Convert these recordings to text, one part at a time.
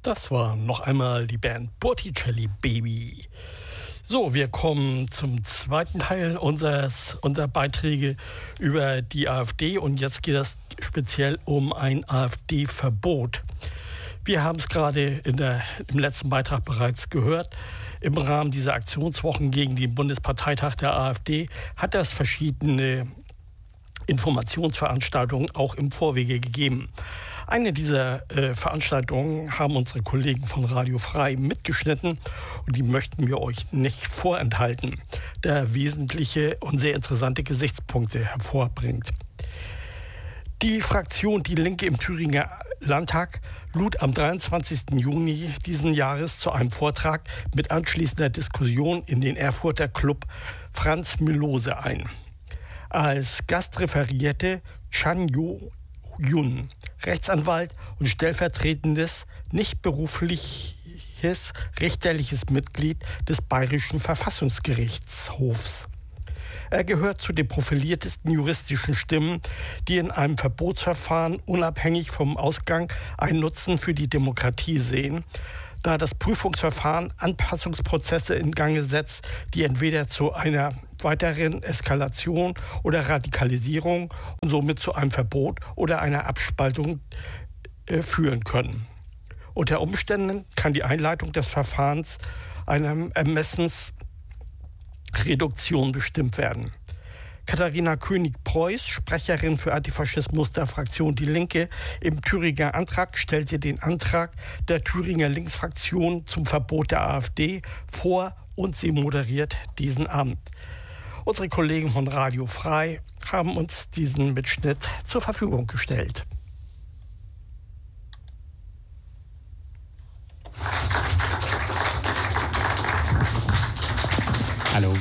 Das war noch einmal die Band Botticelli Baby. So, wir kommen zum zweiten Teil unserer Beiträge über die AfD und jetzt geht es speziell um ein AfD-Verbot. Wir haben es gerade im letzten Beitrag bereits gehört. Im Rahmen dieser Aktionswochen gegen den Bundesparteitag der AfD hat es verschiedene Informationsveranstaltungen auch im Vorwege gegeben. Eine dieser Veranstaltungen haben unsere Kollegen von Radio Frei mitgeschnitten und die möchten wir euch nicht vorenthalten, der wesentliche und sehr interessante Gesichtspunkte hervorbringt. Die Fraktion Die Linke im Thüringer Landtag lud am 23. Juni diesen Jahres zu einem Vortrag mit anschließender Diskussion in den Erfurter Club Franz Milose ein. Als Gast referierte Chan Yo-Yun, Rechtsanwalt und stellvertretendes, nicht berufliches richterliches Mitglied des Bayerischen Verfassungsgerichtshofs. Er gehört zu den profiliertesten juristischen Stimmen, die in einem Verbotsverfahren unabhängig vom Ausgang einen Nutzen für die Demokratie sehen, da das Prüfungsverfahren Anpassungsprozesse in Gang setzt, die entweder zu einer weiteren Eskalation oder Radikalisierung und somit zu einem Verbot oder einer Abspaltung führen können. Unter Umständen kann die Einleitung des Verfahrens einer Ermessensreduktion bestimmt werden. Katharina König-Preuß, Sprecherin für Antifaschismus der Fraktion Die Linke im Thüringer Antrag, stellte den Antrag der Thüringer Linksfraktion zum Verbot der AfD vor und sie moderiert diesen Abend. Unsere Kollegen von Radio Frei haben uns diesen Mitschnitt zur Verfügung gestellt. Hallo.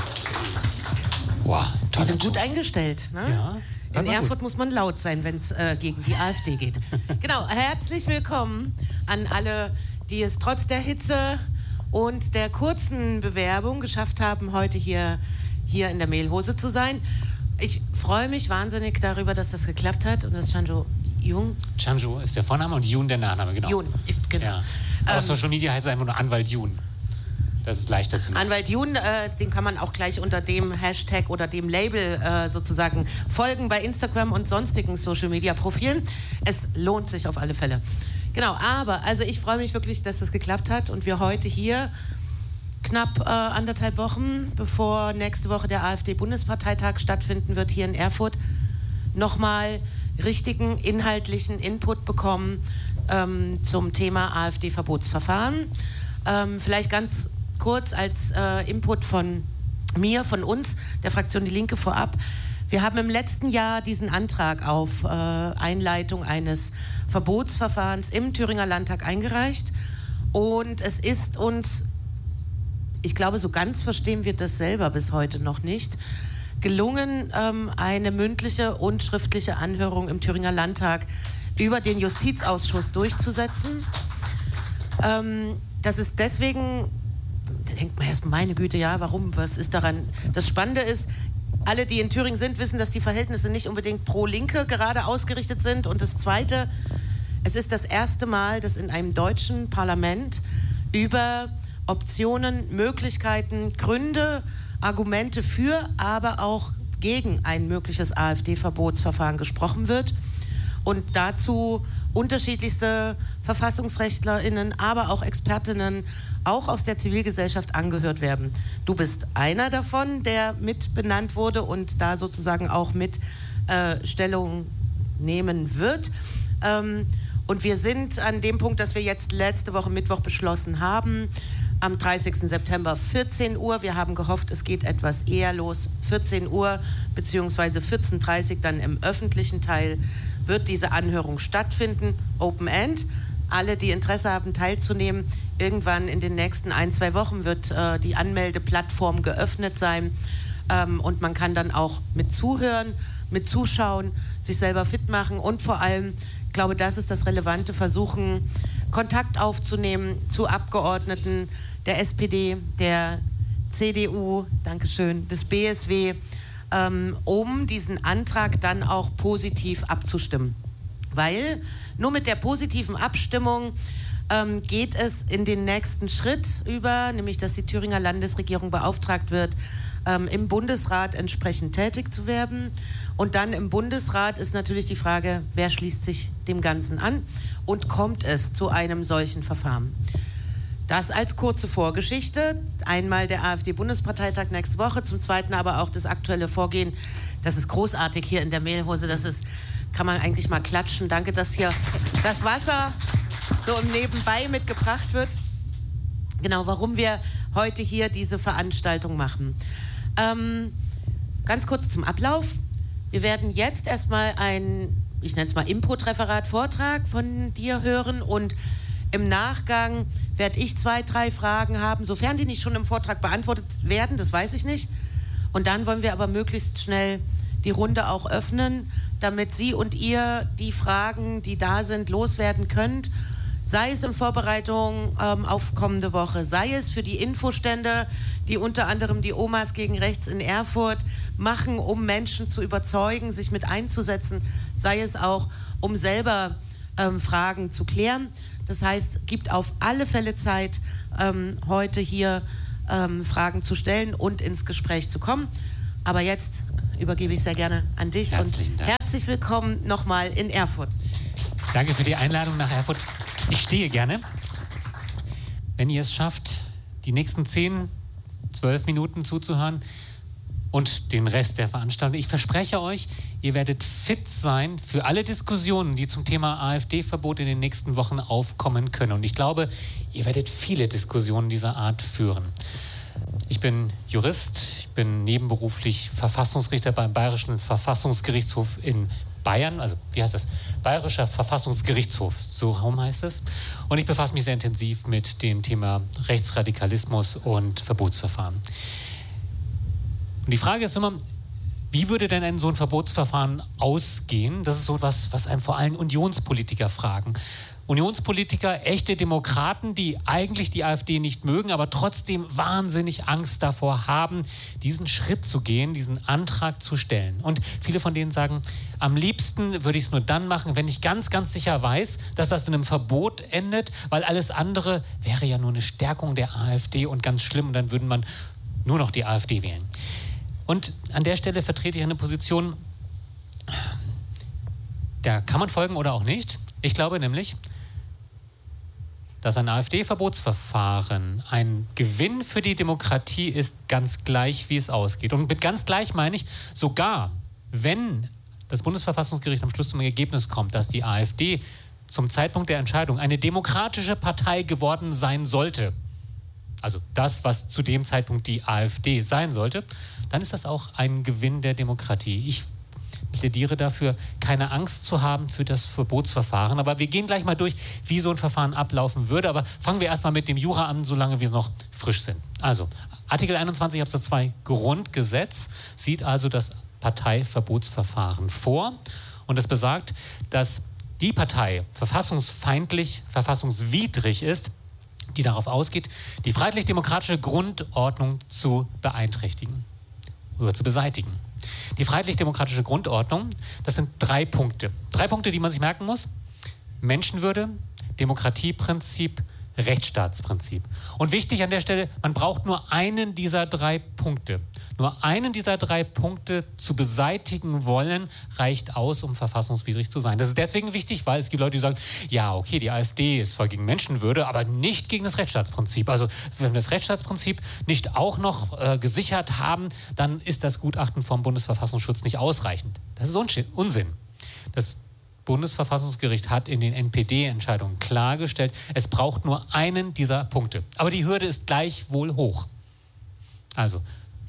Wow, die sind gut eingestellt. Ne? Ja, in Erfurt muss man laut sein, wenn es gegen die AfD geht. Genau, herzlich willkommen an alle, die es trotz der Hitze und der kurzen Bewerbung geschafft haben, heute hier in der Mehlhose zu sein. Ich freue mich wahnsinnig darüber, dass das geklappt hat und dass Chanjo Jung... Chanjo ist der Vorname und Jun der Nachname, genau. Jun, genau. Ja. Auf Social Media heißt er einfach nur Anwalt Jun. Das ist leichter zu machen. Anwalt Jun, den kann man auch gleich unter dem Hashtag oder dem Label sozusagen folgen bei Instagram und sonstigen Social-Media-Profilen. Es lohnt sich auf alle Fälle. Genau, aber also ich freue mich wirklich, dass das geklappt hat und wir heute hier knapp 1,5 Wochen, bevor nächste Woche der AfD-Bundesparteitag stattfinden wird hier in Erfurt, nochmal richtigen inhaltlichen Input bekommen zum Thema AfD-Verbotsverfahren. Vielleicht ganz kurz als Input von mir, von uns, der Fraktion Die Linke vorab. Wir haben im letzten Jahr diesen Antrag auf Einleitung eines Verbotsverfahrens im Thüringer Landtag eingereicht. Und es ist uns, ich glaube, so ganz verstehen wir das selber bis heute noch nicht, gelungen, eine mündliche und schriftliche Anhörung im Thüringer Landtag über den Justizausschuss durchzusetzen. Das ist deswegen, da denkt man erst, meine Güte, ja, warum, was ist daran? Das Spannende ist, alle, die in Thüringen sind, wissen, dass die Verhältnisse nicht unbedingt pro Linke gerade ausgerichtet sind. Und das Zweite, es ist das erste Mal, dass in einem deutschen Parlament über Optionen, Möglichkeiten, Gründe, Argumente für, aber auch gegen ein mögliches AfD-Verbotsverfahren gesprochen wird. Und dazu unterschiedlichste VerfassungsrechtlerInnen, aber auch ExpertInnen, auch aus der Zivilgesellschaft angehört werden. Du bist einer davon, der mit benannt wurde und da sozusagen auch mit Stellung nehmen wird. Und wir sind an dem Punkt, dass wir jetzt letzte Woche Mittwoch beschlossen haben, am 30. September 14 Uhr. Wir haben gehofft, es geht etwas eher los. 14 Uhr beziehungsweise 14:30 Uhr dann im öffentlichen Teil wird diese Anhörung stattfinden. Open End. Alle, die Interesse haben, teilzunehmen. Irgendwann in den nächsten 1-2 Wochen wird die Anmeldeplattform geöffnet sein. Und man kann dann auch mit zuhören, mit zuschauen, sich selber fit machen und vor allem, ich glaube, das ist das Relevante, versuchen, Kontakt aufzunehmen zu Abgeordneten der SPD, der CDU, Dankeschön, des BSW, um diesen Antrag dann auch positiv abzustimmen. Weil nur mit der positiven Abstimmung geht es in den nächsten Schritt über, nämlich dass die Thüringer Landesregierung beauftragt wird, im Bundesrat entsprechend tätig zu werden. Und dann im Bundesrat ist natürlich die Frage, wer schließt sich dem Ganzen an und kommt es zu einem solchen Verfahren. Das als kurze Vorgeschichte. Einmal der AfD-Bundesparteitag nächste Woche, zum Zweiten aber auch das aktuelle Vorgehen. Das ist großartig hier in der Mehlhose, kann man eigentlich mal klatschen. Danke, dass hier das Wasser so im Nebenbei mitgebracht wird. Genau, warum wir heute hier diese Veranstaltung machen. Ganz kurz zum Ablauf. Wir werden jetzt erstmal ich nenne es mal Input-Referat-Vortrag von dir hören und im Nachgang werde ich 2, 3 Fragen haben, sofern die nicht schon im Vortrag beantwortet werden, das weiß ich nicht. Und dann wollen wir aber möglichst schnell die Runde auch öffnen, damit Sie und ihr die Fragen, die da sind, loswerden könnt. Sei es in Vorbereitung auf kommende Woche, sei es für die Infostände, die unter anderem die Omas gegen Rechts in Erfurt machen, um Menschen zu überzeugen, sich mit einzusetzen, sei es auch, um selber Fragen zu klären. Das heißt, gibt auf alle Fälle Zeit, heute hier Fragen zu stellen und ins Gespräch zu kommen. Aber jetzt übergebe ich sehr gerne an dich und herzlich willkommen nochmal in Erfurt. Danke für die Einladung nach Erfurt. Ich stehe gerne. Wenn ihr es schafft, die nächsten 10, 12 Minuten zuzuhören und den Rest der Veranstaltung. Ich verspreche euch, ihr werdet fit sein für alle Diskussionen, die zum Thema AfD-Verbot in den nächsten Wochen aufkommen können. Und ich glaube, ihr werdet viele Diskussionen dieser Art führen. Ich bin Jurist, ich bin nebenberuflich Verfassungsrichter beim Bayerischen Verfassungsgerichtshof in Bayern, also wie heißt das? Bayerischer Verfassungsgerichtshof, so rum heißt es. Und ich befasse mich sehr intensiv mit dem Thema Rechtsradikalismus und Verbotsverfahren. Und die Frage ist immer, wie würde denn so ein Verbotsverfahren ausgehen? Das ist so etwas, was einem vor allem Unionspolitiker fragen. Unionspolitiker, echte Demokraten, die eigentlich die AfD nicht mögen, aber trotzdem wahnsinnig Angst davor haben, diesen Schritt zu gehen, diesen Antrag zu stellen. Und viele von denen sagen, am liebsten würde ich es nur dann machen, wenn ich ganz, ganz sicher weiß, dass das in einem Verbot endet, weil alles andere wäre ja nur eine Stärkung der AfD und ganz schlimm und dann würde man nur noch die AfD wählen. Und an der Stelle vertrete ich eine Position, da kann man folgen oder auch nicht. Ich glaube nämlich, dass ein AfD-Verbotsverfahren ein Gewinn für die Demokratie ist, ganz gleich, wie es ausgeht. Und mit ganz gleich meine ich, sogar wenn das Bundesverfassungsgericht am Schluss zum Ergebnis kommt, dass die AfD zum Zeitpunkt der Entscheidung eine demokratische Partei geworden sein sollte, also das, was zu dem Zeitpunkt die AfD sein sollte, dann ist das auch ein Gewinn der Demokratie. Ich plädiere dafür, keine Angst zu haben für das Verbotsverfahren. Aber wir gehen gleich mal durch, wie so ein Verfahren ablaufen würde. Aber fangen wir erstmal mit dem Jura an, solange wir noch frisch sind. Also, Artikel 21 Absatz 2 Grundgesetz sieht also das Parteiverbotsverfahren vor. Und das besagt, dass die Partei verfassungsfeindlich, verfassungswidrig ist, die darauf ausgeht, die freiheitlich-demokratische Grundordnung zu beeinträchtigen oder zu beseitigen. Die freiheitlich-demokratische Grundordnung, das sind 3 Punkte. 3 Punkte, die man sich merken muss. Menschenwürde, Demokratieprinzip, Rechtsstaatsprinzip. Und wichtig an der Stelle, man braucht nur einen dieser 3 Punkte. Nur einen dieser 3 Punkte zu beseitigen wollen, reicht aus, um verfassungswidrig zu sein. Das ist deswegen wichtig, weil es gibt Leute, die sagen, ja, okay, die AfD ist zwar gegen Menschenwürde, aber nicht gegen das Rechtsstaatsprinzip. Also wenn wir das Rechtsstaatsprinzip nicht auch noch gesichert haben, dann ist das Gutachten vom Bundesverfassungsschutz nicht ausreichend. Das ist Unsinn. Das Bundesverfassungsgericht hat in den NPD-Entscheidungen klargestellt, es braucht nur einen dieser Punkte. Aber die Hürde ist gleichwohl hoch. Also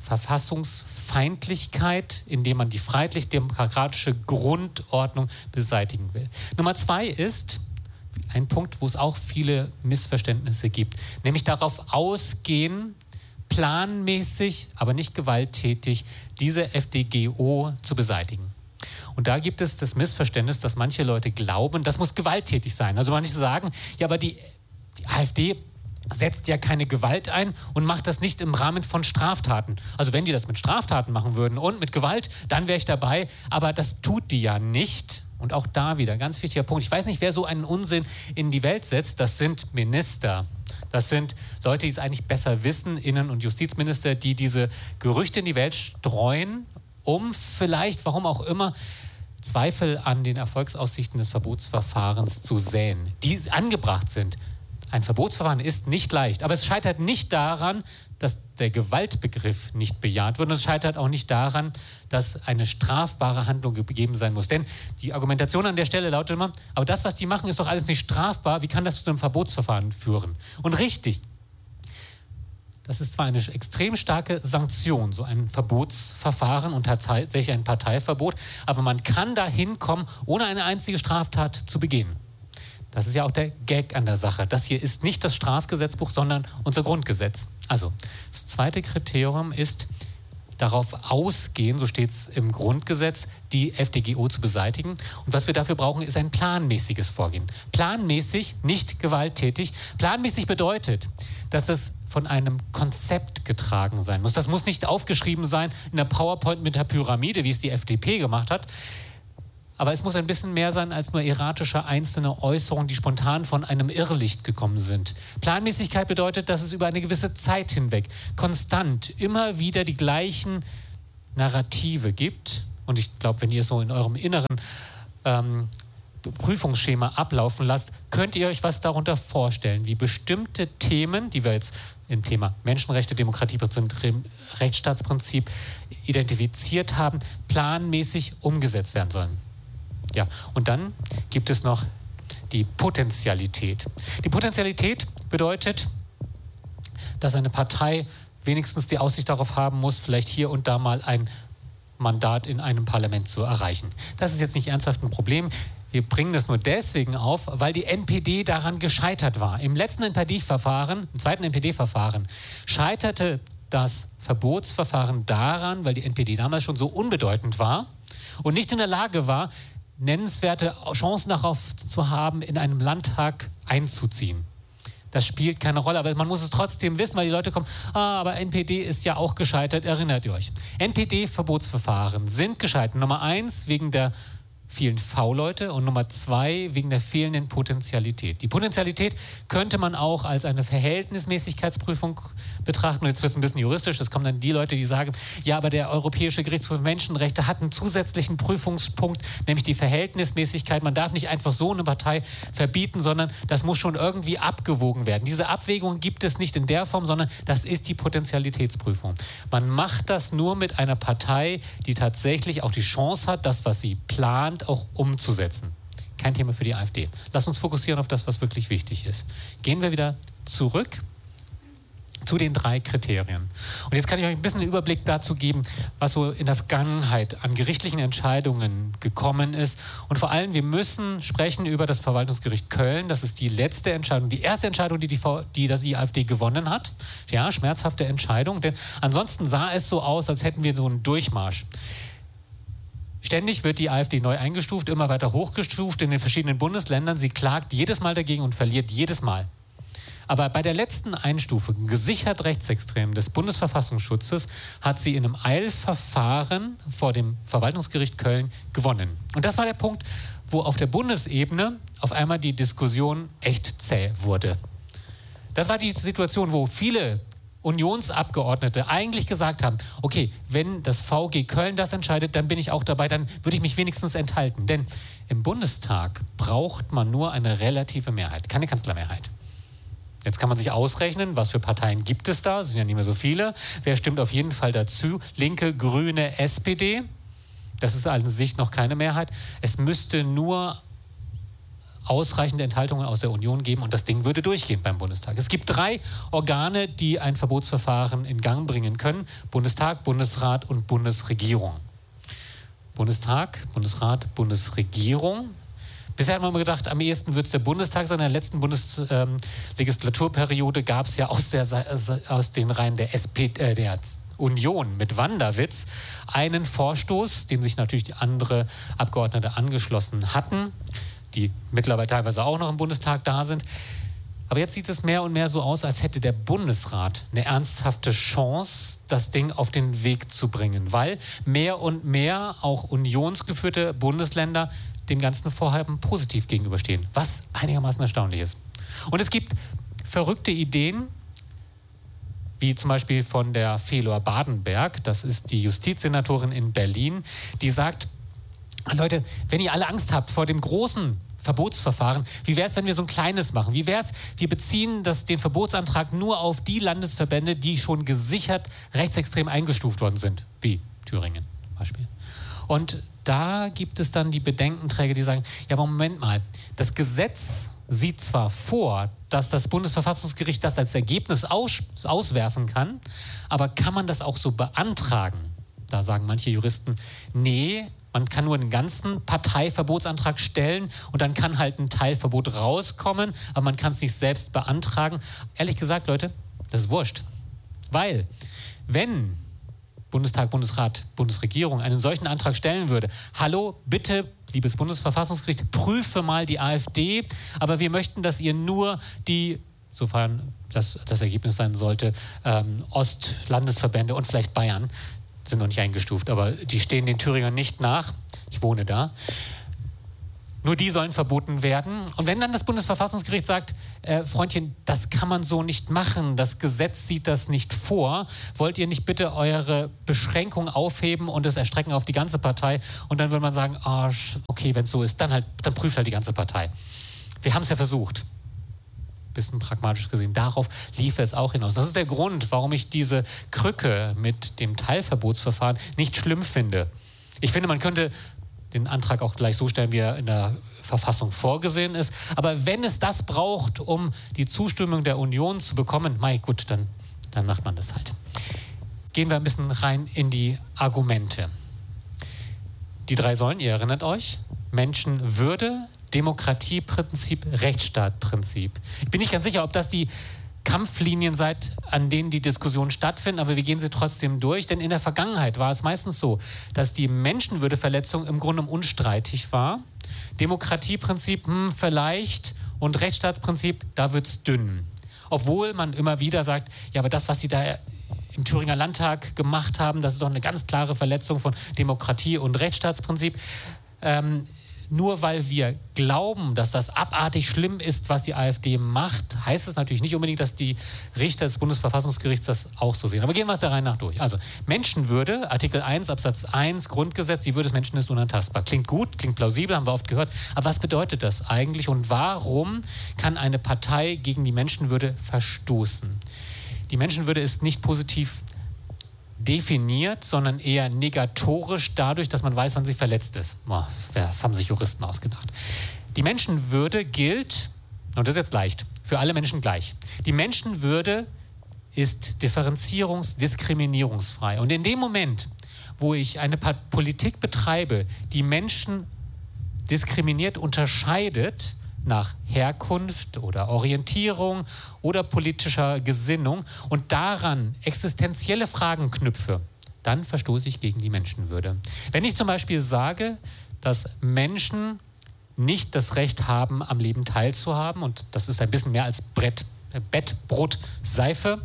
Verfassungsfeindlichkeit, indem man die freiheitlich-demokratische Grundordnung beseitigen will. Nummer 2 ist ein Punkt, wo es auch viele Missverständnisse gibt, nämlich darauf ausgehen, planmäßig, aber nicht gewalttätig, diese FDGO zu beseitigen. Und da gibt es das Missverständnis, dass manche Leute glauben, das muss gewalttätig sein. Also manche sagen, ja, aber die AfD setzt ja keine Gewalt ein und macht das nicht im Rahmen von Straftaten. Also wenn die das mit Straftaten machen würden und mit Gewalt, dann wäre ich dabei. Aber das tut die ja nicht. Und auch da wieder, ganz wichtiger Punkt. Ich weiß nicht, wer so einen Unsinn in die Welt setzt. Das sind Minister. Das sind Leute, die es eigentlich besser wissen, Innen- und Justizminister, die diese Gerüchte in die Welt streuen, um vielleicht, warum auch immer, Zweifel an den Erfolgsaussichten des Verbotsverfahrens zu säen, die angebracht sind. Ein Verbotsverfahren ist nicht leicht, aber es scheitert nicht daran, dass der Gewaltbegriff nicht bejaht wird und es scheitert auch nicht daran, dass eine strafbare Handlung gegeben sein muss. Denn die Argumentation an der Stelle lautet immer, aber das, was die machen, ist doch alles nicht strafbar, wie kann das zu einem Verbotsverfahren führen? Und richtig, das ist zwar eine extrem starke Sanktion, so ein Verbotsverfahren und tatsächlich ein Parteiverbot, aber man kann dahin kommen, ohne eine einzige Straftat zu begehen. Das ist ja auch der Gag an der Sache. Das hier ist nicht das Strafgesetzbuch, sondern unser Grundgesetz. Also, das zweite Kriterium ist, darauf ausgehen, so steht es im Grundgesetz, die FDGO zu beseitigen. Und was wir dafür brauchen, ist ein planmäßiges Vorgehen. Planmäßig, nicht gewalttätig. Planmäßig bedeutet, dass es von einem Konzept getragen sein muss. Das muss nicht aufgeschrieben sein in der PowerPoint mit der Pyramide, wie es die FDP gemacht hat. Aber es muss ein bisschen mehr sein als nur erratische einzelne Äußerungen, die spontan von einem Irrlicht gekommen sind. Planmäßigkeit bedeutet, dass es über eine gewisse Zeit hinweg konstant immer wieder die gleichen Narrative gibt. Und ich glaube, wenn ihr es so in eurem inneren Prüfungsschema ablaufen lasst, könnt ihr euch was darunter vorstellen, wie bestimmte Themen, die wir jetzt im Thema Menschenrechte, Demokratieprinzip, Rechtsstaatsprinzip identifiziert haben, planmäßig umgesetzt werden sollen. Ja, und dann gibt es noch die Potentialität. Die Potentialität bedeutet, dass eine Partei wenigstens die Aussicht darauf haben muss, vielleicht hier und da mal ein Mandat in einem Parlament zu erreichen. Das ist jetzt nicht ernsthaft ein Problem. Wir bringen das nur deswegen auf, weil die NPD daran gescheitert war. Im letzten NPD-Verfahren, im zweiten NPD-Verfahren, scheiterte das Verbotsverfahren daran, weil die NPD damals schon so unbedeutend war und nicht in der Lage war, nennenswerte Chancen darauf zu haben, in einem Landtag einzuziehen. Das spielt keine Rolle, aber man muss es trotzdem wissen, weil die Leute kommen, aber NPD ist ja auch gescheitert, erinnert ihr euch. NPD-Verbotsverfahren sind gescheitert. Nummer 1 wegen der vielen V-Leute und Nummer 2 wegen der fehlenden Potentialität. Die Potentialität könnte man auch als eine Verhältnismäßigkeitsprüfung betrachten. Und jetzt wird es ein bisschen juristisch, das kommen dann die Leute, die sagen, ja, aber der Europäische Gerichtshof für Menschenrechte hat einen zusätzlichen Prüfungspunkt, nämlich die Verhältnismäßigkeit. Man darf nicht einfach so eine Partei verbieten, sondern das muss schon irgendwie abgewogen werden. Diese Abwägung gibt es nicht in der Form, sondern das ist die Potentialitätsprüfung. Man macht das nur mit einer Partei, die tatsächlich auch die Chance hat, das, was sie plant, auch umzusetzen. Kein Thema für die AfD. Lass uns fokussieren auf das, was wirklich wichtig ist. Gehen wir wieder zurück zu den 3 Kriterien. Und jetzt kann ich euch ein bisschen einen Überblick dazu geben, was so in der Vergangenheit an gerichtlichen Entscheidungen gekommen ist. Und vor allem, wir müssen sprechen über das Verwaltungsgericht Köln. Das ist die letzte Entscheidung, die erste Entscheidung, die die AfD gewonnen hat. Ja, schmerzhafte Entscheidung, denn ansonsten sah es so aus, als hätten wir so einen Durchmarsch. Ständig wird die AfD neu eingestuft, immer weiter hochgestuft in den verschiedenen Bundesländern. Sie klagt jedes Mal dagegen und verliert jedes Mal. Aber bei der letzten Einstufung, gesichert rechtsextrem des Bundesverfassungsschutzes, hat sie in einem Eilverfahren vor dem Verwaltungsgericht Köln gewonnen. Und das war der Punkt, wo auf der Bundesebene auf einmal die Diskussion echt zäh wurde. Das war die Situation, wo viele Unionsabgeordnete eigentlich gesagt haben, okay, wenn das VG Köln das entscheidet, dann bin ich auch dabei, dann würde ich mich wenigstens enthalten. Denn im Bundestag braucht man nur eine relative Mehrheit, keine Kanzlermehrheit. Jetzt kann man sich ausrechnen, was für Parteien gibt es da, es sind ja nicht mehr so viele. Wer stimmt auf jeden Fall dazu? Linke, Grüne, SPD. Das ist an sich noch keine Mehrheit. Es müsste nur ausreichende Enthaltungen aus der Union geben und das Ding würde durchgehen beim Bundestag. Es gibt 3 Organe, die ein Verbotsverfahren in Gang bringen können. Bundestag, Bundesrat und Bundesregierung. Bundestag, Bundesrat, Bundesregierung. Bisher hat man immer gedacht, am ehesten wird es der Bundestag sein. In der letzten Bundeslegislaturperiode gab es ja aus den Reihen der Union mit Wanderwitz einen Vorstoß, dem sich natürlich die andere Abgeordnete angeschlossen hatten, die mittlerweile teilweise auch noch im Bundestag da sind. Aber jetzt sieht es mehr und mehr so aus, als hätte der Bundesrat eine ernsthafte Chance, das Ding auf den Weg zu bringen, weil mehr und mehr auch unionsgeführte Bundesländer dem ganzen Vorhaben positiv gegenüberstehen, was einigermaßen erstaunlich ist. Und es gibt verrückte Ideen, wie zum Beispiel von der Felor Badenberg, das ist die Justizsenatorin in Berlin, die sagt, Leute, wenn ihr alle Angst habt vor dem großen Verbotsverfahren, wie wäre es, wenn wir so ein kleines machen? Wie wäre es, wir beziehen den Verbotsantrag nur auf die Landesverbände, die schon gesichert rechtsextrem eingestuft worden sind, wie Thüringen zum Beispiel. Und da gibt es dann die Bedenkenträger, die sagen, ja, aber Moment mal, das Gesetz sieht zwar vor, dass das Bundesverfassungsgericht das als Ergebnis auswerfen kann, aber kann man das auch so beantragen? Da sagen manche Juristen, nee, man kann nur einen ganzen Parteiverbotsantrag stellen und dann kann halt ein Teilverbot rauskommen, aber man kann es nicht selbst beantragen. Ehrlich gesagt, Leute, das ist wurscht. Weil, wenn Bundestag, Bundesrat, Bundesregierung einen solchen Antrag stellen würde, hallo, bitte, liebes Bundesverfassungsgericht, prüfe mal die AfD, aber wir möchten, dass ihr nur die, sofern das Ergebnis sein sollte, Ostlandesverbände und vielleicht Bayern, sind noch nicht eingestuft, aber die stehen den Thüringern nicht nach. Ich wohne da. Nur die sollen verboten werden. Und wenn dann das Bundesverfassungsgericht sagt, Freundchen, das kann man so nicht machen, das Gesetz sieht das nicht vor, wollt ihr nicht bitte eure Beschränkung aufheben und es erstrecken auf die ganze Partei? Und dann würde man sagen, okay, wenn es so ist, dann prüft halt die ganze Partei. Wir haben es ja versucht. Bisschen pragmatisch gesehen. Darauf lief es auch hinaus. Das ist der Grund, warum ich diese Krücke mit dem Teilverbotsverfahren nicht schlimm finde. Ich finde, man könnte den Antrag auch gleich so stellen, wie er in der Verfassung vorgesehen ist. Aber wenn es das braucht, um die Zustimmung der Union zu bekommen, gut, dann macht man das halt. Gehen wir ein bisschen rein in die Argumente. Die 3 Säulen, ihr erinnert euch, Menschenwürde, Demokratieprinzip, Rechtsstaatprinzip. Ich bin nicht ganz sicher, ob das die Kampflinien seid, an denen die Diskussionen stattfinden, aber wir gehen sie trotzdem durch, denn in der Vergangenheit war es meistens so, dass die Menschenwürdeverletzung im Grunde unstreitig war. Demokratieprinzip vielleicht und Rechtsstaatsprinzip, da wird es dünn. Obwohl man immer wieder sagt, ja, aber das, was sie da im Thüringer Landtag gemacht haben, das ist doch eine ganz klare Verletzung von Demokratie und Rechtsstaatsprinzip. Nur weil wir glauben, dass das abartig schlimm ist, was die AfD macht, heißt es natürlich nicht unbedingt, dass die Richter des Bundesverfassungsgerichts das auch so sehen. Aber gehen wir es der Reihe nach durch. Also Menschenwürde, Artikel 1, Absatz 1, Grundgesetz, die Würde des Menschen ist unantastbar. Klingt gut, klingt plausibel, haben wir oft gehört. Aber was bedeutet das eigentlich und warum kann eine Partei gegen die Menschenwürde verstoßen? Die Menschenwürde ist nicht positiv definiert, sondern eher negatorisch dadurch, dass man weiß, wann sie verletzt ist. Das haben sich Juristen ausgedacht. Die Menschenwürde gilt, und das ist jetzt leicht, für alle Menschen gleich. Die Menschenwürde ist diskriminierungsfrei. Und in dem Moment, wo ich eine Politik betreibe, die Menschen diskriminiert, unterscheidet nach Herkunft oder Orientierung oder politischer Gesinnung und daran existenzielle Fragen knüpfe, dann verstoße ich gegen die Menschenwürde. Wenn ich zum Beispiel sage, dass Menschen nicht das Recht haben, am Leben teilzuhaben, und das ist ein bisschen mehr als Bett, Brot, Seife,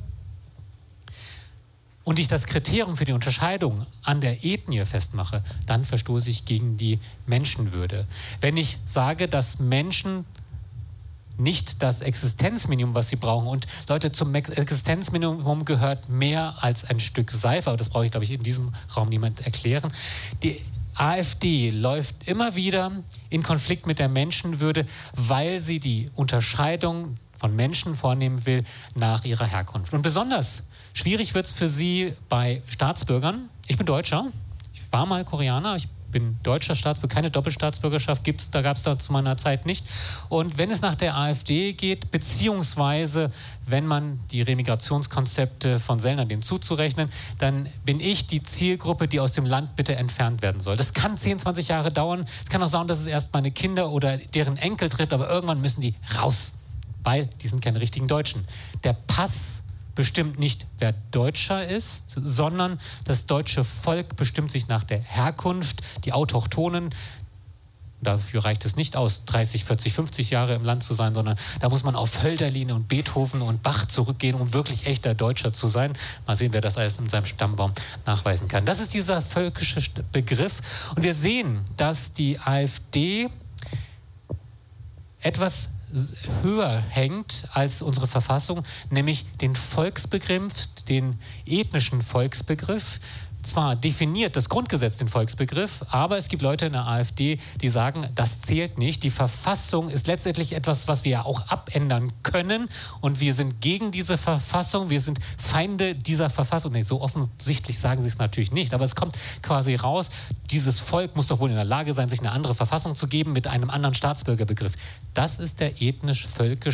und ich das Kriterium für die Unterscheidung an der Ethnie festmache, dann verstoße ich gegen die Menschenwürde. Wenn ich sage, dass Menschen nicht das Existenzminimum, was sie brauchen, und Leute, zum Existenzminimum gehört mehr als ein Stück Seife, aber das brauche ich, glaube ich, in diesem Raum niemand erklären. Die AfD läuft immer wieder in Konflikt mit der Menschenwürde, weil sie die Unterscheidung von Menschen vornehmen will nach ihrer Herkunft. Und besonders schwierig wird es für sie bei Staatsbürgern. Ich bin Deutscher, ich war mal Koreaner, ich bin deutscher Staatsbürger, keine Doppelstaatsbürgerschaft gab es da zu meiner Zeit nicht. Und wenn es nach der AfD geht, beziehungsweise wenn man die Remigrationskonzepte von Sellner denen zuzurechnen, dann bin ich die Zielgruppe, die aus dem Land bitte entfernt werden soll. Das kann 10, 20 Jahre dauern. Es kann auch sein, dass es erst meine Kinder oder deren Enkel trifft, aber irgendwann müssen die raus, weil die sind keine richtigen Deutschen. Der Pass bestimmt nicht, wer Deutscher ist, sondern das deutsche Volk bestimmt sich nach der Herkunft, die Autochtonen. Dafür reicht es nicht aus, 30, 40, 50 Jahre im Land zu sein, sondern da muss man auf Hölderlin und Beethoven und Bach zurückgehen, um wirklich echter Deutscher zu sein. Mal sehen, wer das alles in seinem Stammbaum nachweisen kann. Das ist dieser völkische Begriff. Und wir sehen, dass die AfD etwas höher hängt als unsere Verfassung, nämlich den Volksbegriff, den ethnischen Volksbegriff. Zwar definiert das Grundgesetz den Volksbegriff, aber es gibt Leute in der AfD, die sagen, das zählt nicht. Die Verfassung ist letztendlich etwas, was wir ja auch abändern können und wir sind gegen diese Verfassung, wir sind Feinde dieser Verfassung. Nee, so offensichtlich sagen sie es natürlich nicht, aber es kommt quasi raus, dieses Volk muss doch wohl in der Lage sein, sich eine andere Verfassung zu geben mit einem anderen Staatsbürgerbegriff. Das ist der ethnische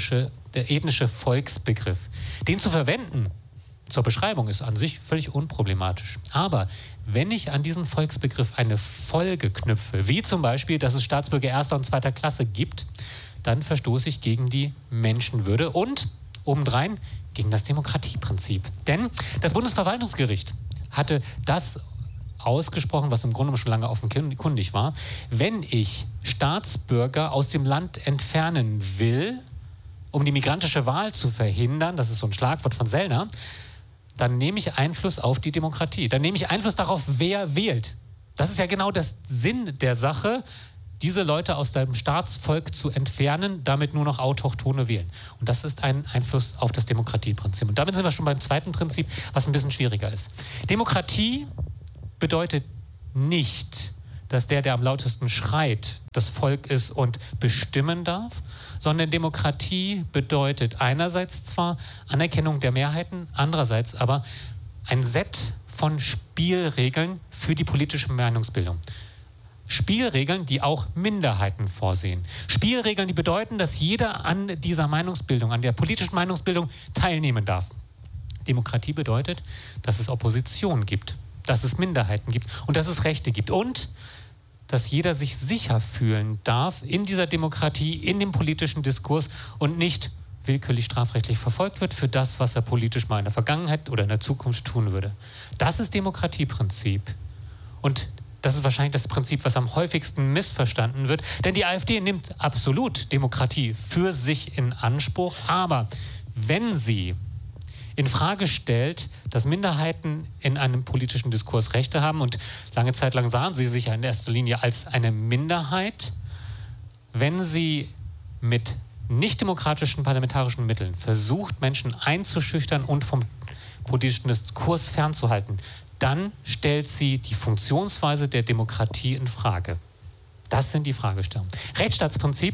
Volksbegriff. Den zu verwenden zur Beschreibung ist an sich völlig unproblematisch. Aber wenn ich an diesen Volksbegriff eine Folge knüpfe, wie zum Beispiel, dass es Staatsbürger erster und zweiter Klasse gibt, dann verstoße ich gegen die Menschenwürde und obendrein gegen das Demokratieprinzip. Denn das Bundesverwaltungsgericht hatte das ausgesprochen, was im Grunde schon lange offenkundig war. Wenn ich Staatsbürger aus dem Land entfernen will, um die migrantische Wahl zu verhindern, das ist so ein Schlagwort von Sellner, dann nehme ich Einfluss auf die Demokratie. Dann nehme ich Einfluss darauf, wer wählt. Das ist ja genau der Sinn der Sache, diese Leute aus dem Staatsvolk zu entfernen, damit nur noch Autochtone wählen. Und das ist ein Einfluss auf das Demokratieprinzip. Und damit sind wir schon beim zweiten Prinzip, was ein bisschen schwieriger ist. Demokratie bedeutet nicht, dass der am lautesten schreit, das Volk ist und bestimmen darf, sondern Demokratie bedeutet einerseits zwar Anerkennung der Mehrheiten, andererseits aber ein Set von Spielregeln für die politische Meinungsbildung. Spielregeln, die auch Minderheiten vorsehen. Spielregeln, die bedeuten, dass jeder an dieser Meinungsbildung, an der politischen Meinungsbildung teilnehmen darf. Demokratie bedeutet, dass es Opposition gibt, dass es Minderheiten gibt und dass es Rechte gibt und dass jeder sich sicher fühlen darf in dieser Demokratie, in dem politischen Diskurs und nicht willkürlich strafrechtlich verfolgt wird für das, was er politisch mal in der Vergangenheit oder in der Zukunft tun würde. Das ist Demokratieprinzip. Und das ist wahrscheinlich das Prinzip, was am häufigsten missverstanden wird. Denn die AfD nimmt absolut Demokratie für sich in Anspruch. Aber wenn sie in Frage stellt, dass Minderheiten in einem politischen Diskurs Rechte haben und lange Zeit lang sahen sie sich ja in erster Linie als eine Minderheit, wenn sie mit nicht-demokratischen parlamentarischen Mitteln versucht, Menschen einzuschüchtern und vom politischen Diskurs fernzuhalten, dann stellt sie die Funktionsweise der Demokratie in Frage. Das sind die Fragestellungen. Rechtsstaatsprinzip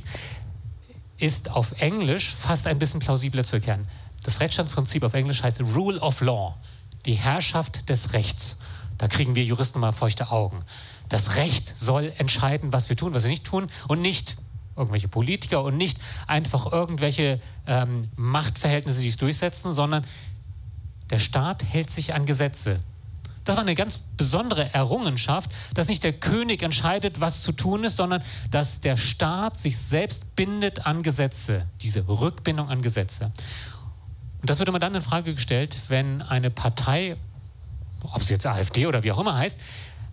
ist auf Englisch fast ein bisschen plausibler zu erklären. Das Rechtsstaatsprinzip auf Englisch heißt Rule of Law, die Herrschaft des Rechts. Da kriegen wir Juristen mal feuchte Augen. Das Recht soll entscheiden, was wir tun, was wir nicht tun und nicht irgendwelche Politiker und nicht einfach irgendwelche Machtverhältnisse, die es durchsetzen, sondern der Staat hält sich an Gesetze. Das war eine ganz besondere Errungenschaft, dass nicht der König entscheidet, was zu tun ist, sondern dass der Staat sich selbst bindet an Gesetze, diese Rückbindung an Gesetze. Und das wird immer dann in Frage gestellt, wenn eine Partei, ob es jetzt AfD oder wie auch immer heißt,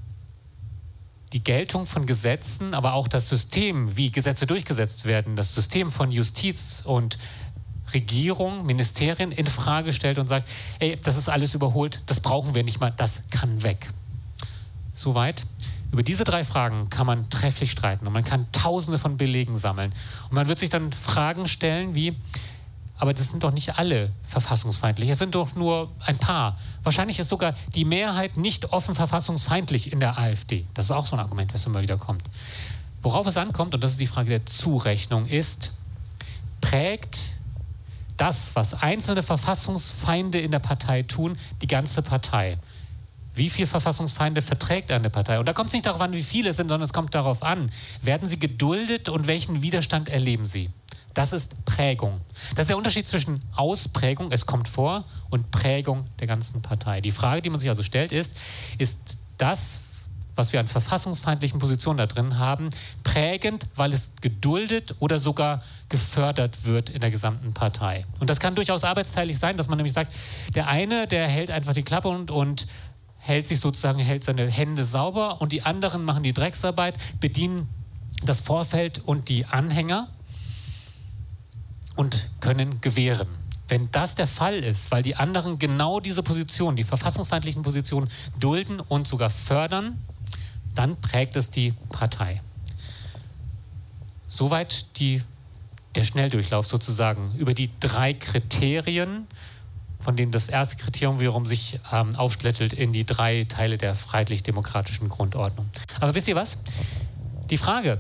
die Geltung von Gesetzen, aber auch das System, wie Gesetze durchgesetzt werden, das System von Justiz und Regierung, Ministerien in Frage stellt und sagt, ey, das ist alles überholt, das brauchen wir nicht mal, das kann weg. Soweit. Über diese 3 Fragen kann man trefflich streiten und man kann Tausende von Belegen sammeln. Und man wird sich dann Fragen stellen wie, aber das sind doch nicht alle verfassungsfeindlich, es sind doch nur ein paar. Wahrscheinlich ist sogar die Mehrheit nicht offen verfassungsfeindlich in der AfD. Das ist auch so ein Argument, was immer wieder kommt. Worauf es ankommt, und das ist die Frage der Zurechnung, ist, prägt das, was einzelne Verfassungsfeinde in der Partei tun, die ganze Partei? Wie viele Verfassungsfeinde verträgt eine Partei? Und da kommt es nicht darauf an, wie viele es sind, sondern es kommt darauf an, werden sie geduldet und welchen Widerstand erleben sie? Das ist Prägung. Das ist der Unterschied zwischen Ausprägung, es kommt vor, und Prägung der ganzen Partei. Die Frage, die man sich also stellt, ist das, was wir an verfassungsfeindlichen Positionen da drin haben, prägend, weil es geduldet oder sogar gefördert wird in der gesamten Partei? Und das kann durchaus arbeitsteilig sein, dass man nämlich sagt, der eine, der hält einfach die Klappe und hält seine Hände sauber und die anderen machen die Drecksarbeit, bedienen das Vorfeld und die Anhänger und können gewähren. Wenn das der Fall ist, weil die anderen genau diese Position, die verfassungsfeindlichen Positionen dulden und sogar fördern, dann prägt es die Partei. Soweit die der Schnelldurchlauf sozusagen über die 3 Kriterien, von denen das erste Kriterium wiederum sich aufsplittelt in die 3 Teile der freiheitlich-demokratischen Grundordnung. Aber wisst ihr was? Die Frage,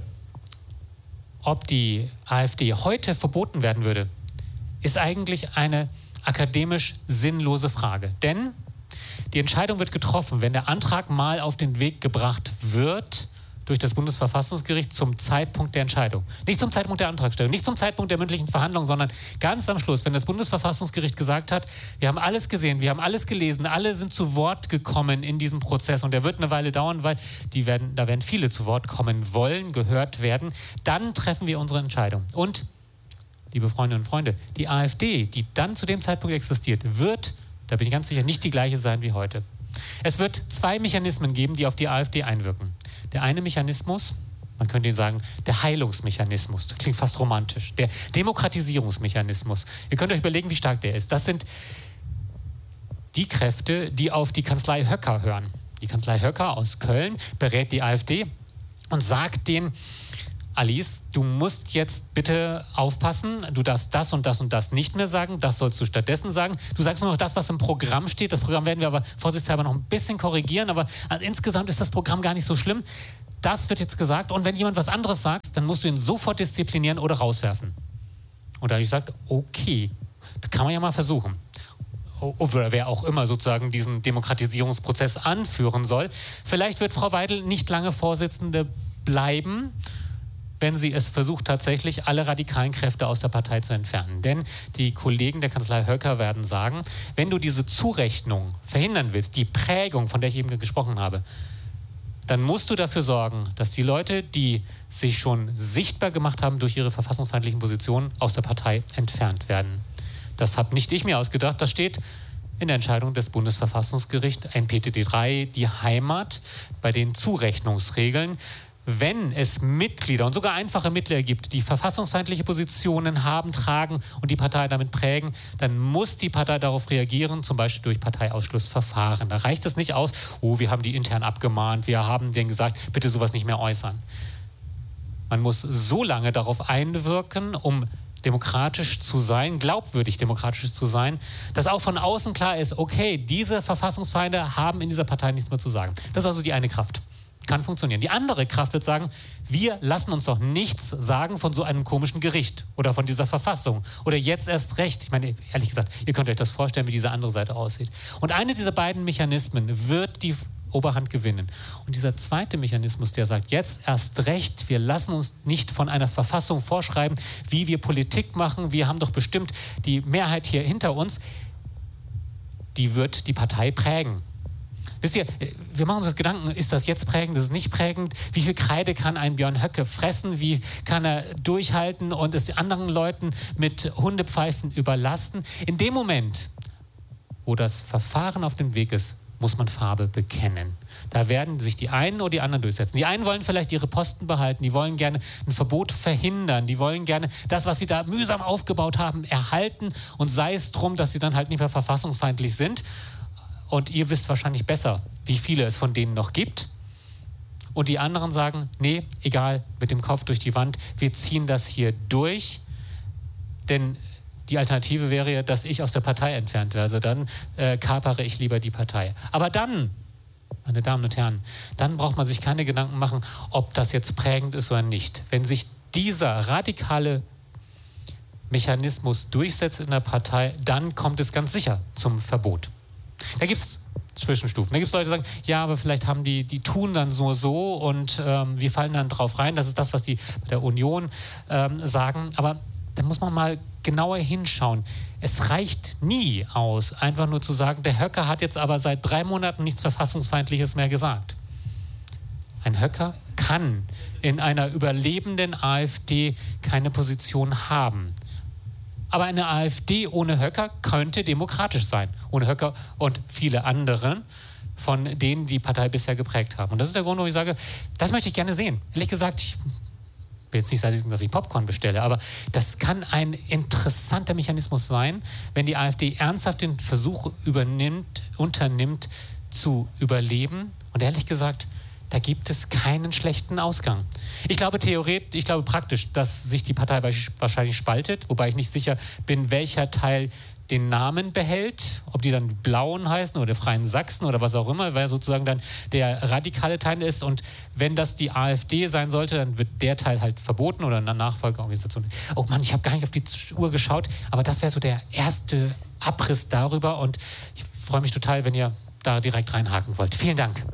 ob die AfD heute verboten werden würde, ist eigentlich eine akademisch sinnlose Frage. Denn die Entscheidung wird getroffen, wenn der Antrag mal auf den Weg gebracht wird durch das Bundesverfassungsgericht zum Zeitpunkt der Entscheidung. Nicht zum Zeitpunkt der Antragstellung, nicht zum Zeitpunkt der mündlichen Verhandlung, sondern ganz am Schluss, wenn das Bundesverfassungsgericht gesagt hat, wir haben alles gesehen, wir haben alles gelesen, alle sind zu Wort gekommen in diesem Prozess und der wird eine Weile dauern, weil da werden viele zu Wort kommen wollen, gehört werden, dann treffen wir unsere Entscheidung. Und, liebe Freundinnen und Freunde, die AfD, die dann zu dem Zeitpunkt existiert, wird, da bin ich ganz sicher, nicht die gleiche sein wie heute. Es wird 2 Mechanismen geben, die auf die AfD einwirken. Der eine Mechanismus, man könnte ihn sagen, der Heilungsmechanismus, das klingt fast romantisch, der Demokratisierungsmechanismus. Ihr könnt euch überlegen, wie stark der ist. Das sind die Kräfte, die auf die Kanzlei Höcker hören. Die Kanzlei Höcker aus Köln berät die AfD und sagt denen, Alice, du musst jetzt bitte aufpassen, du darfst das und das und das nicht mehr sagen, das sollst du stattdessen sagen. Du sagst nur noch das, was im Programm steht. Das Programm werden wir aber vorsichtshalber noch ein bisschen korrigieren, aber insgesamt ist das Programm gar nicht so schlimm. Das wird jetzt gesagt und wenn jemand was anderes sagt, dann musst du ihn sofort disziplinieren oder rauswerfen. Und da habe ich gesagt, okay, das kann man ja mal versuchen. Oder wer auch immer sozusagen diesen Demokratisierungsprozess anführen soll. Vielleicht wird Frau Weidel nicht lange Vorsitzende bleiben, wenn sie es versucht, tatsächlich alle radikalen Kräfte aus der Partei zu entfernen. Denn die Kollegen der Kanzlei Höcker werden sagen, wenn du diese Zurechnung verhindern willst, die Prägung, von der ich eben gesprochen habe, dann musst du dafür sorgen, dass die Leute, die sich schon sichtbar gemacht haben durch ihre verfassungsfeindlichen Positionen, aus der Partei entfernt werden. Das habe nicht ich mir ausgedacht, das steht in der Entscheidung des Bundesverfassungsgerichts, NPTD 3, die Heimat, bei den Zurechnungsregeln. Wenn es Mitglieder und sogar einfache Mitglieder gibt, die verfassungsfeindliche Positionen haben, tragen und die Partei damit prägen, dann muss die Partei darauf reagieren, zum Beispiel durch Parteiausschlussverfahren. Da reicht es nicht aus, wir haben die intern abgemahnt, wir haben denen gesagt, bitte sowas nicht mehr äußern. Man muss so lange darauf einwirken, um demokratisch zu sein, glaubwürdig demokratisch zu sein, dass auch von außen klar ist, okay, diese Verfassungsfeinde haben in dieser Partei nichts mehr zu sagen. Das ist also die eine Kraft. Kann funktionieren. Die andere Kraft wird sagen, wir lassen uns doch nichts sagen von so einem komischen Gericht oder von dieser Verfassung oder jetzt erst recht. Ich meine, ehrlich gesagt, ihr könnt euch das vorstellen, wie diese andere Seite aussieht. Und eine dieser beiden Mechanismen wird die Oberhand gewinnen. Und dieser zweite Mechanismus, der sagt, jetzt erst recht, wir lassen uns nicht von einer Verfassung vorschreiben, wie wir Politik machen, wir haben doch bestimmt die Mehrheit hier hinter uns, die wird die Partei prägen. Wisst ihr, wir machen uns Gedanken, ist das jetzt prägend, ist es nicht prägend? Wie viel Kreide kann ein Björn Höcke fressen? Wie kann er durchhalten und es anderen Leuten mit Hundepfeifen überlasten? In dem Moment, wo das Verfahren auf dem Weg ist, muss man Farbe bekennen. Da werden sich die einen oder die anderen durchsetzen. Die einen wollen vielleicht ihre Posten behalten, die wollen gerne ein Verbot verhindern, die wollen gerne das, was sie da mühsam aufgebaut haben, erhalten und sei es drum, dass sie dann halt nicht mehr verfassungsfeindlich sind. Und ihr wisst wahrscheinlich besser, wie viele es von denen noch gibt. Und die anderen sagen, nee, egal, mit dem Kopf durch die Wand, wir ziehen das hier durch. Denn die Alternative wäre ja, dass ich aus der Partei entfernt werde. Also dann kapere ich lieber die Partei. Aber dann, meine Damen und Herren, dann braucht man sich keine Gedanken machen, ob das jetzt prägend ist oder nicht. Wenn sich dieser radikale Mechanismus durchsetzt in der Partei, dann kommt es ganz sicher zum Verbot. Da gibt es Zwischenstufen. Da gibt es Leute, die sagen, ja, aber vielleicht haben die tun dann so und wir fallen dann drauf rein. Das ist das, was die bei der Union sagen. Aber da muss man mal genauer hinschauen. Es reicht nie aus, einfach nur zu sagen, der Höcker hat jetzt aber seit 3 Monaten nichts Verfassungsfeindliches mehr gesagt. Ein Höcker kann in einer überlebenden AfD keine Position haben. Aber eine AfD ohne Höcker könnte demokratisch sein. Ohne Höcker und viele andere, von denen die Partei bisher geprägt haben. Und das ist der Grund, warum ich sage, das möchte ich gerne sehen. Ehrlich gesagt, ich will jetzt nicht sagen, dass ich Popcorn bestelle, aber das kann ein interessanter Mechanismus sein, wenn die AfD ernsthaft den Versuch unternimmt, zu überleben. Und ehrlich gesagt, da gibt es keinen schlechten Ausgang. Ich glaube praktisch, dass sich die Partei wahrscheinlich spaltet, wobei ich nicht sicher bin, welcher Teil den Namen behält, ob die dann Blauen heißen oder Freien Sachsen oder was auch immer, weil sozusagen dann der radikale Teil ist. Und wenn das die AfD sein sollte, dann wird der Teil halt verboten oder eine Nachfolgeorganisation. Oh Mann, ich habe gar nicht auf die Uhr geschaut, aber das wäre so der erste Abriss darüber und ich freue mich total, wenn ihr da direkt reinhaken wollt. Vielen Dank.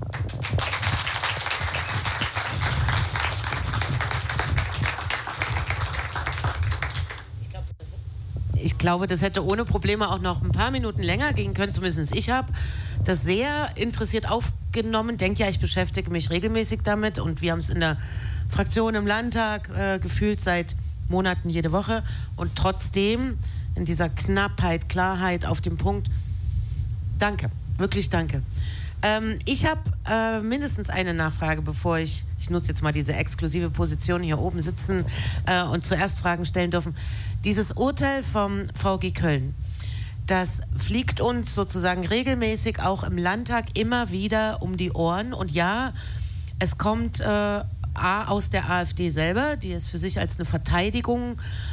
Ich glaube, das hätte ohne Probleme auch noch ein paar Minuten länger gehen können. Zumindest ich habe das sehr interessiert aufgenommen. Denke ja, ich beschäftige mich regelmäßig damit. Und wir haben es in der Fraktion im Landtag gefühlt seit Monaten jede Woche. Und trotzdem in dieser Knappheit, Klarheit auf dem Punkt. Danke, wirklich danke. Ich habe mindestens eine Nachfrage, bevor ich nutze jetzt mal diese exklusive Position hier oben sitzen und zuerst Fragen stellen dürfen. Dieses Urteil vom VG Köln, das fliegt uns sozusagen regelmäßig auch im Landtag immer wieder um die Ohren. Und ja, es kommt aus der AfD selber, die es für sich als eine Verteidigung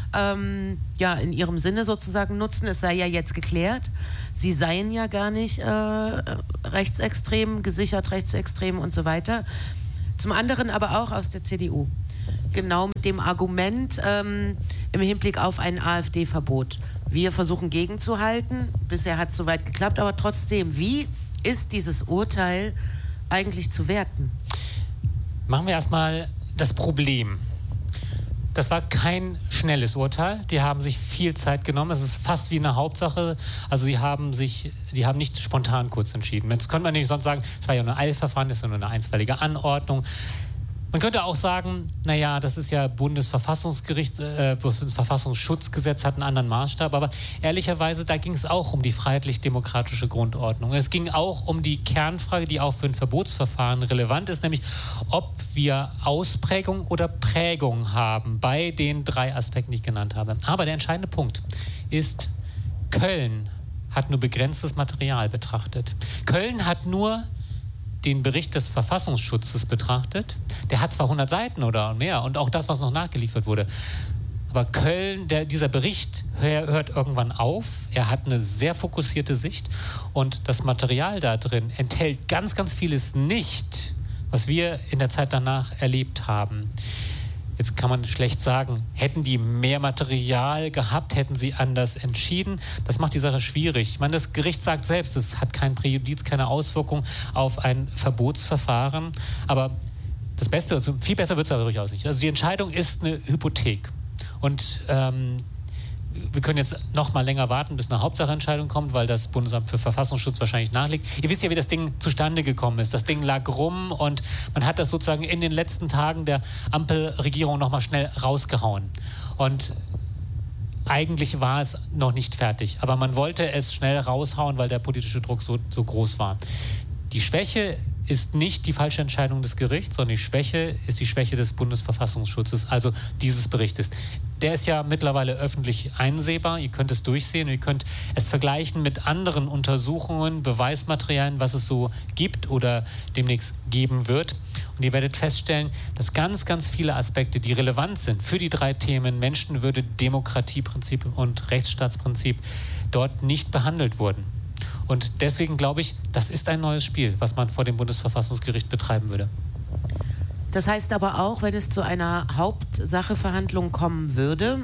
in ihrem Sinne sozusagen nutzen. Es sei ja jetzt geklärt, sie seien ja gar nicht rechtsextrem, gesichert rechtsextrem und so weiter. Zum anderen aber auch aus der CDU. Genau mit dem Argument im Hinblick auf ein AfD-Verbot. Wir versuchen gegenzuhalten. Bisher hat es soweit geklappt, aber trotzdem, wie ist dieses Urteil eigentlich zu werten? Machen wir erstmal das Problem. Das war kein schnelles Urteil. Die haben sich viel Zeit genommen. Es ist fast wie eine Hauptsache. Also die haben nicht spontan kurz entschieden. Jetzt könnte man nämlich sonst sagen, es war ja nur ein Eilverfahren, das ist ja nur eine einstweilige Anordnung. Man könnte auch sagen, naja, das ist ja Bundesverfassungsschutzgesetz hat einen anderen Maßstab, aber ehrlicherweise, da ging es auch um die freiheitlich-demokratische Grundordnung. Es ging auch um die Kernfrage, die auch für ein Verbotsverfahren relevant ist, nämlich ob wir Ausprägung oder Prägung haben bei den 3 Aspekten, die ich genannt habe. Aber der entscheidende Punkt ist, Köln hat nur begrenztes Material betrachtet. Köln hat nur den Bericht des Verfassungsschutzes betrachtet. Der hat zwar 100 Seiten oder mehr und auch das, was noch nachgeliefert wurde. Aber Köln, dieser Bericht hört irgendwann auf. Er hat eine sehr fokussierte Sicht und das Material da drin enthält ganz, ganz vieles nicht, was wir in der Zeit danach erlebt haben. Jetzt kann man schlecht sagen, hätten die mehr Material gehabt, hätten sie anders entschieden. Das macht die Sache schwierig. Ich meine, das Gericht sagt selbst, es hat kein Präjudiz, keine Auswirkung auf ein Verbotsverfahren. Aber das Beste, also viel besser wird es aber durchaus nicht. Also die Entscheidung ist eine Hypothek. Und wir können jetzt noch mal länger warten, bis eine Hauptsacheentscheidung kommt, weil das Bundesamt für Verfassungsschutz wahrscheinlich nachliegt. Ihr wisst ja, wie das Ding zustande gekommen ist. Das Ding lag rum und man hat das sozusagen in den letzten Tagen der Ampelregierung noch mal schnell rausgehauen. Und eigentlich war es noch nicht fertig, aber man wollte es schnell raushauen, weil der politische Druck so groß war. Die Schwäche ist nicht die falsche Entscheidung des Gerichts, sondern die Schwäche ist die Schwäche des Bundesverfassungsschutzes, also dieses Berichtes. Der ist ja mittlerweile öffentlich einsehbar, ihr könnt es durchsehen, ihr könnt es vergleichen mit anderen Untersuchungen, Beweismaterialien, was es so gibt oder demnächst geben wird. Und ihr werdet feststellen, dass ganz, ganz viele Aspekte, die relevant sind für die 3 Themen Menschenwürde, Demokratieprinzip und Rechtsstaatsprinzip, dort nicht behandelt wurden. Und deswegen glaube ich, das ist ein neues Spiel, was man vor dem Bundesverfassungsgericht betreiben würde. Das heißt aber auch, wenn es zu einer Hauptsacheverhandlung kommen würde,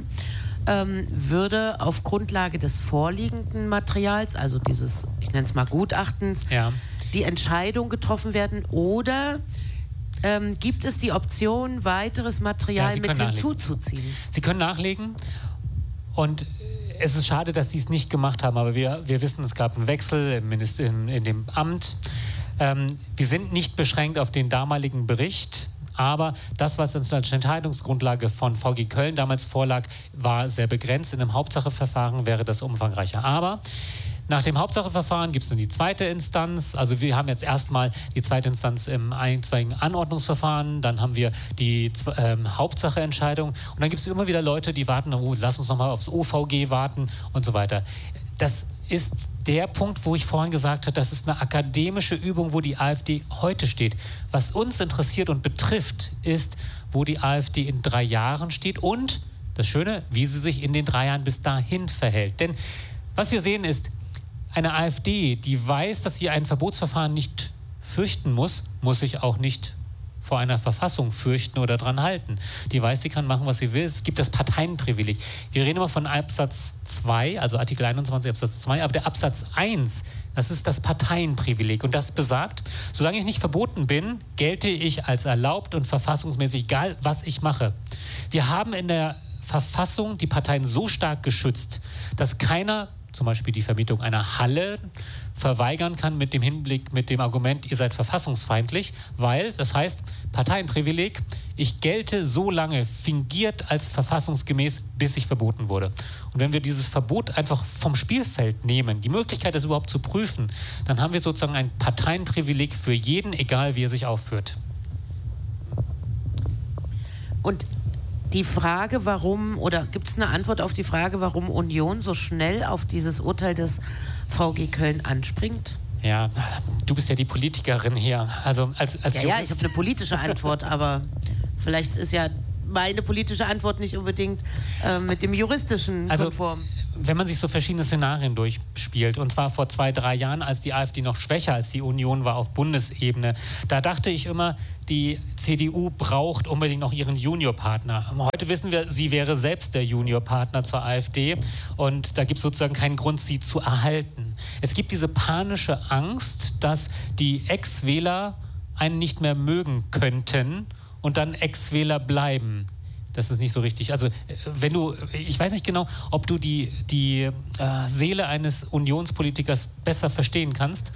würde auf Grundlage des vorliegenden Materials, also dieses, ich nenne es mal Gutachtens, die Entscheidung getroffen werden oder gibt es die Option, weiteres Material mit hinzuzuziehen? Sie können nachlegen und es ist schade, dass sie es nicht gemacht haben, aber wir wissen, es gab einen Wechsel in dem Amt. Wir sind nicht beschränkt auf den damaligen Bericht, aber das, was uns als Entscheidungsgrundlage von VG Köln damals vorlag, war sehr begrenzt. In einem Hauptsacheverfahren wäre das umfangreicher. Aber nach dem Hauptsacheverfahren gibt es dann die zweite Instanz. Also wir haben jetzt erstmal die zweite Instanz im einstweiligen Anordnungsverfahren. Dann haben wir die Hauptsacheentscheidung. Und dann gibt es immer wieder Leute, die warten, lass uns nochmal aufs OVG warten und so weiter. das ist der Punkt, wo ich vorhin gesagt habe, das ist eine akademische Übung, wo die AfD heute steht. Was uns interessiert und betrifft, ist, wo die AfD in 3 Jahren steht und das Schöne, wie sie sich in den 3 Jahren bis dahin verhält. Denn was wir sehen ist, eine AfD, die weiß, dass sie ein Verbotsverfahren nicht fürchten muss, muss sich auch nicht vor einer Verfassung fürchten oder dran halten. Die weiß, sie kann machen, was sie will. Es gibt das Parteienprivileg. Wir reden immer von Absatz 2, also Artikel 21 Absatz 2, aber der Absatz 1, das ist das Parteienprivileg. Und das besagt, solange ich nicht verboten bin, gelte ich als erlaubt und verfassungsmäßig, egal was ich mache. Wir haben in der Verfassung die Parteien so stark geschützt, dass keiner zum Beispiel die Vermietung einer Halle verweigern kann mit dem Hinblick, mit dem Argument, ihr seid verfassungsfeindlich, weil, das heißt, Parteienprivileg, ich gelte so lange fingiert als verfassungsgemäß, bis ich verboten wurde. Und wenn wir dieses Verbot einfach vom Spielfeld nehmen, die Möglichkeit, das überhaupt zu prüfen, dann haben wir sozusagen ein Parteienprivileg für jeden, egal wie er sich aufführt. Und die Frage, warum, oder gibt es eine Antwort auf die Frage, warum Union so schnell auf dieses Urteil des VG Köln anspringt? Ja, du bist ja die Politikerin hier. Also als ja, ich habe eine politische Antwort, aber vielleicht ist ja meine politische Antwort nicht unbedingt mit dem juristischen konform. Wenn man sich so verschiedene Szenarien durchspielt, und zwar vor 2-3 Jahren, als die AfD noch schwächer als die Union war auf Bundesebene, da dachte ich immer, die CDU braucht unbedingt noch ihren Juniorpartner. Heute wissen wir, sie wäre selbst der Juniorpartner zur AfD und da gibt es sozusagen keinen Grund, sie zu erhalten. Es gibt diese panische Angst, dass die Ex-Wähler einen nicht mehr mögen könnten und dann Ex-Wähler bleiben. Das ist nicht so richtig. Also wenn du, ich weiß nicht genau, ob du die Seele eines Unionspolitikers besser verstehen kannst.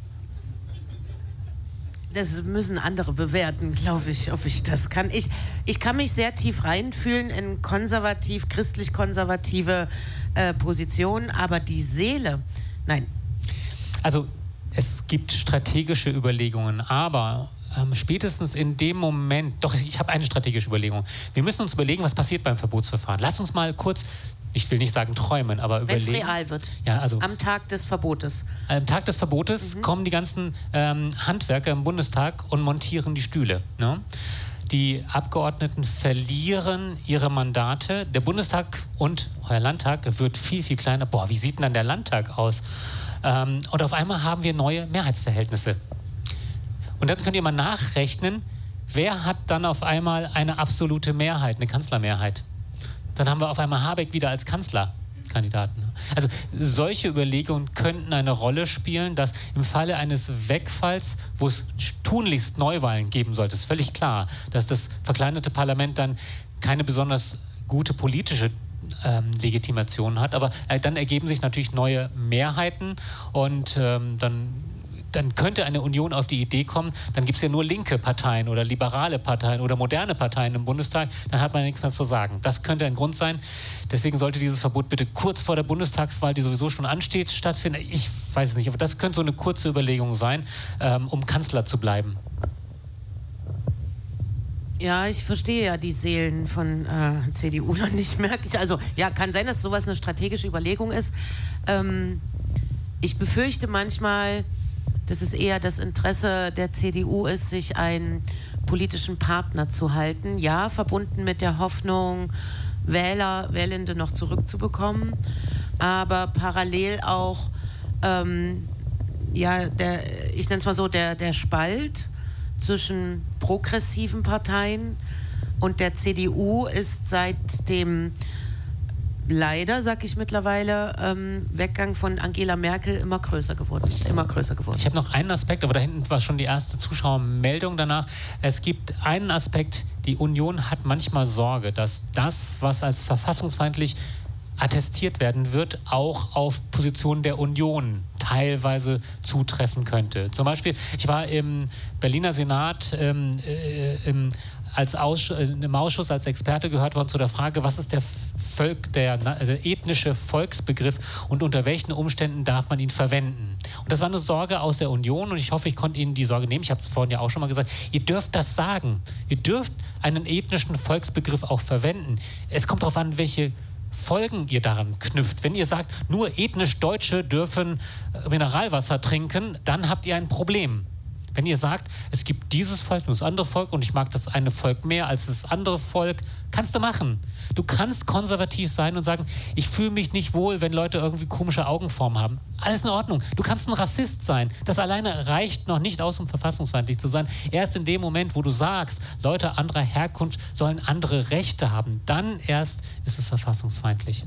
Das müssen andere bewerten, glaube ich, ob ich das kann. Ich kann mich sehr tief reinfühlen in christlich-konservative Positionen, aber die Seele, nein. Also es gibt strategische Überlegungen, aber spätestens in dem Moment, doch, ich habe eine strategische Überlegung. Wir müssen uns überlegen, was passiert beim Verbotsverfahren. Lass uns mal kurz, ich will nicht sagen träumen, aber überlegen. Wenn es real wird. Ja, also am Tag des Verbotes. Am Tag des Verbotes kommen die ganzen Handwerker im Bundestag und montieren die Stühle. Ne? Die Abgeordneten verlieren ihre Mandate. Der Bundestag und euer Landtag wird viel, viel kleiner. Boah, wie sieht denn dann der Landtag aus? Und auf einmal haben wir neue Mehrheitsverhältnisse. Und dann könnt ihr mal nachrechnen, wer hat dann auf einmal eine absolute Mehrheit, eine Kanzlermehrheit. Dann haben wir auf einmal Habeck wieder als Kanzlerkandidaten. Also solche Überlegungen könnten eine Rolle spielen, dass im Falle eines Wegfalls, wo es tunlichst Neuwahlen geben sollte, ist völlig klar, dass das verkleinerte Parlament dann keine besonders gute politische Legitimation hat, aber dann ergeben sich natürlich neue Mehrheiten und dann könnte eine Union auf die Idee kommen, dann gibt es ja nur linke Parteien oder liberale Parteien oder moderne Parteien im Bundestag, dann hat man nichts mehr zu sagen. Das könnte ein Grund sein. Deswegen sollte dieses Verbot bitte kurz vor der Bundestagswahl, die sowieso schon ansteht, stattfinden. Ich weiß es nicht, aber das könnte so eine kurze Überlegung sein, um Kanzler zu bleiben. Ja, ich verstehe ja die Seelen von CDU noch nicht, merke ich. Also ja, kann sein, dass sowas eine strategische Überlegung ist. Ich befürchte manchmal, dass es eher das Interesse der CDU ist, sich einen politischen Partner zu halten. Ja, verbunden mit der Hoffnung, Wählende noch zurückzubekommen, aber parallel auch, ich nenne es mal so, der Spalt zwischen progressiven Parteien und der CDU ist seit dem leider, sag ich mittlerweile, Weggang von Angela Merkel immer größer geworden. Ich habe noch einen Aspekt, aber da hinten war schon die erste Zuschauermeldung danach. Es gibt einen Aspekt, die Union hat manchmal Sorge, dass das, was als verfassungsfeindlich attestiert werden wird, auch auf Positionen der Union teilweise zutreffen könnte. Zum Beispiel, ich war im Berliner Senat im Ausschuss als Experte gehört worden zu der Frage, was ist der ethnische Volksbegriff und unter welchen Umständen darf man ihn verwenden. Und das war eine Sorge aus der Union und ich hoffe, ich konnte Ihnen die Sorge nehmen. Ich habe es vorhin ja auch schon mal gesagt. Ihr dürft das sagen. Ihr dürft einen ethnischen Volksbegriff auch verwenden. Es kommt darauf an, welche Folgen ihr daran knüpft. Wenn ihr sagt, nur ethnisch Deutsche dürfen Mineralwasser trinken, dann habt ihr ein Problem. Wenn ihr sagt, es gibt dieses Volk und das andere Volk und ich mag das eine Volk mehr als das andere Volk, kannst du machen. Du kannst konservativ sein und sagen, ich fühle mich nicht wohl, wenn Leute irgendwie komische Augenformen haben. Alles in Ordnung. Du kannst ein Rassist sein. Das alleine reicht noch nicht aus, um verfassungsfeindlich zu sein. Erst in dem Moment, wo du sagst, Leute anderer Herkunft sollen andere Rechte haben, dann erst ist es verfassungsfeindlich.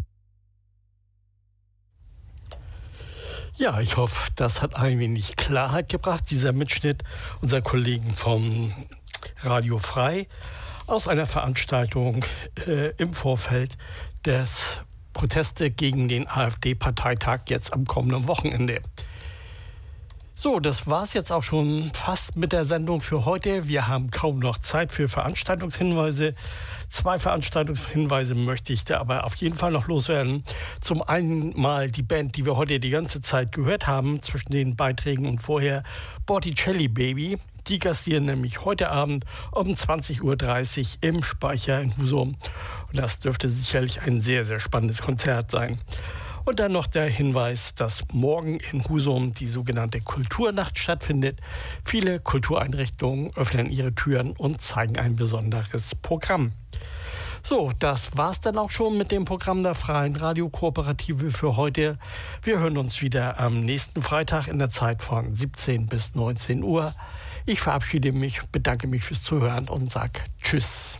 Ja, ich hoffe, das hat ein wenig Klarheit gebracht, dieser Mitschnitt unserer Kollegen vom Radio Frei aus einer Veranstaltung im Vorfeld des Proteste gegen den AfD-Parteitag jetzt am kommenden Wochenende. So, das war's jetzt auch schon fast mit der Sendung für heute. Wir haben kaum noch Zeit für Veranstaltungshinweise. 2 Veranstaltungshinweise möchte ich da aber auf jeden Fall noch loswerden. Zum einen mal die Band, die wir heute die ganze Zeit gehört haben, zwischen den Beiträgen und vorher, Botticelli Baby. Die gastieren nämlich heute Abend um 20.30 Uhr im Speicher in Husum. Und das dürfte sicherlich ein sehr, sehr spannendes Konzert sein. Und dann noch der Hinweis, dass morgen in Husum die sogenannte Kulturnacht stattfindet. Viele Kultureinrichtungen öffnen ihre Türen und zeigen ein besonderes Programm. So, das war's dann auch schon mit dem Programm der Freien Radiokooperative für heute. Wir hören uns wieder am nächsten Freitag in der Zeit von 17 bis 19 Uhr. Ich verabschiede mich, bedanke mich fürs Zuhören und sage Tschüss.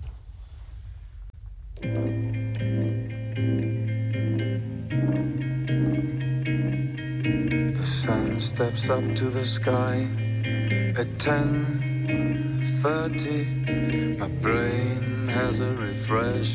The sun steps up to the sky at 10:30. My brain has a refresh.